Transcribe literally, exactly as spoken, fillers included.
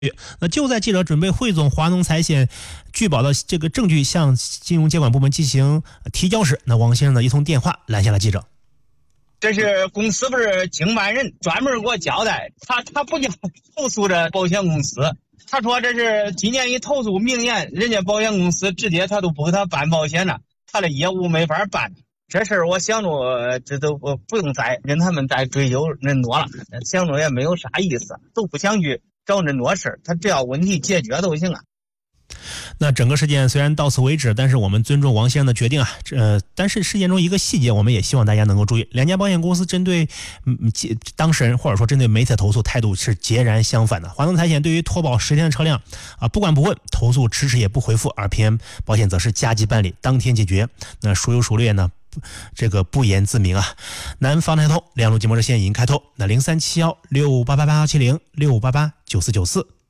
那就在记者准备汇总华农财险拒保的这个证据向金融监管部门进行提交时，那王先生的一通电话拦下了记者。 这是公司不是经办人专门给我交代，他他不叫投诉这保险公司，他说这是今年一投诉，明年人家保险公司直接他都不给他办保险了，他的业务没法办。这事儿我想着这都不用再跟他们再追究恁多了，想着也没有啥意思，都不想去找恁多事儿，他只要问题解决都行啊。 那整个事件虽然到此为止，但是我们尊重王先生的决定啊。呃，但是事件中一个细节，我们也希望大家能够注意：两家保险公司针对嗯当事人或者说针对媒体的投诉态度是截然相反的。华农财险对于脱保十天的车辆啊，不管不问，投诉迟迟也不回复，而偏保险则是加急办理，当天解决。那孰优孰劣呢？这个不言自明啊。南方台通两路节目热线已经开通，那零三七幺六五八八八幺七零六五八八九四九四。